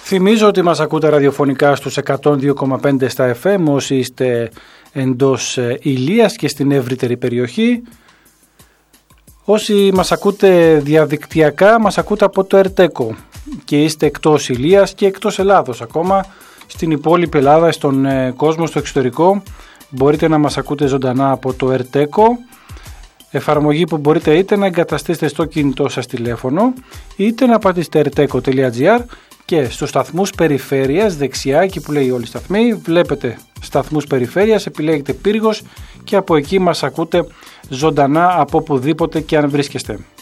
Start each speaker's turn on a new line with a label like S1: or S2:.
S1: Θυμίζω ότι μας ακούτε ραδιοφωνικά στους 102,5 στα FM όσοι είστε εντός Ηλίας και στην ευρύτερη περιοχή. Όσοι μας ακούτε διαδικτυακά μας ακούτε από το ΕΡΤΕΚΟ και είστε εκτός Ηλίας και εκτός Ελλάδος ακόμα, στην υπόλοιπη Ελλάδα, στον κόσμο, στο εξωτερικό. Μπορείτε να μας ακούτε ζωντανά από το ΕΡΤΕΚΟ, εφαρμογή που μπορείτε είτε να εγκαταστήσετε στο κινητό σας τηλέφωνο είτε να πατήσετε erteco.gr και στους σταθμούς περιφέρειας δεξιά, εκεί που λέει όλοι οι σταθμοί, βλέπετε σταθμούς περιφέρειας, επιλέγετε Πύργος και από εκεί μας ακούτε ζωντανά από οπουδήποτε και αν βρίσκεστε.